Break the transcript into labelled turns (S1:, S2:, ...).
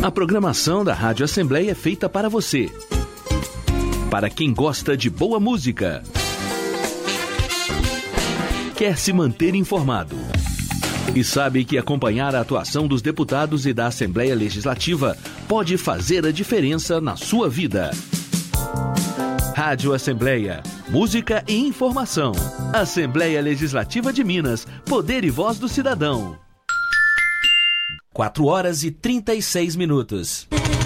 S1: A programação da Rádio Assembleia é feita para você. Para quem gosta de boa música. Quer se manter informado. E sabe que acompanhar a atuação dos deputados e da Assembleia Legislativa pode fazer a diferença na sua vida. Rádio Assembleia. Música e informação. Assembleia Legislativa de Minas. Poder e voz do cidadão.
S2: 4 horas e 36 minutos.